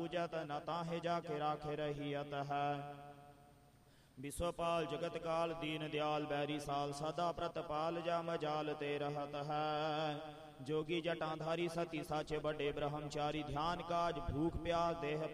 बूझत न ताहे जाके राखे रहियत है। विश्वपाल जगत काल दीन दयाल बैरी साल सदा प्रतपाल जा मजाल ते रहत है। जोगी जटाधारी सती साचे बड़े ब्रह्मचारी ध्यान काज भूख प्यास देह